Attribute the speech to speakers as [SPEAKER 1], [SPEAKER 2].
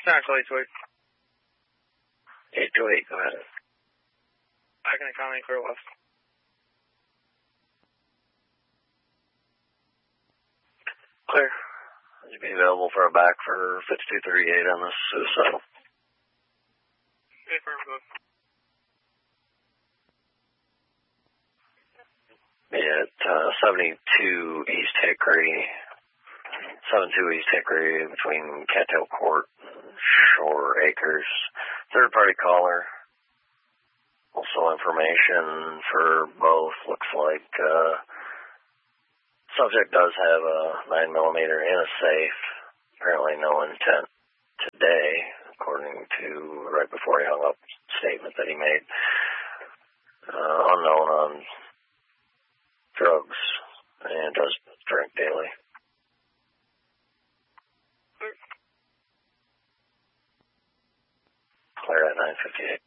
[SPEAKER 1] Central 828.
[SPEAKER 2] 828, go ahead.
[SPEAKER 1] Back in the county, clear west.
[SPEAKER 2] Clear. You'll be available for a back for 5238 on this suicidal.
[SPEAKER 1] Okay, firm, good.
[SPEAKER 2] Be at 72 East Hickory. 72 East Hickory between Cattail Court and Shore Acres. Third party caller. Also information for both. Looks like subject does have a 9mm in a safe. Apparently no intent today, according to right before he hung up statement that he made. Unknown on drugs and does drink daily. Clear at 9:58.